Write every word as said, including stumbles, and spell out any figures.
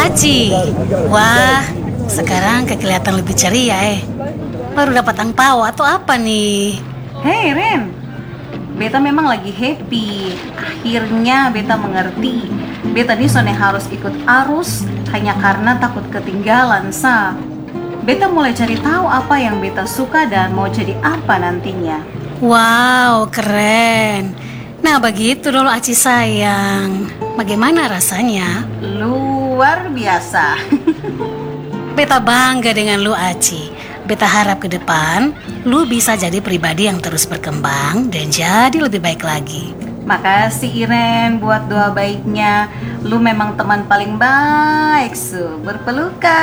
Aci, wah, sekarang kelihatan lebih ceria eh. Baru dapat angpau atau apa nih? Hei Ren, beta memang lagi happy. Akhirnya beta mengerti. Beta nih soalnya harus ikut arus hanya karena takut ketinggalan sa. Beta mulai cari tahu apa yang beta suka dan mau jadi apa nantinya. Wow, keren. Nah begitu dulu Aci sayang. Bagaimana rasanya? Luar biasa. Beta bangga dengan lu Aci. Beta harap ke depan lu bisa jadi pribadi yang terus berkembang dan jadi lebih baik lagi. Makasih Iren buat doa baiknya. Lu memang teman paling baik su. Berpelukan.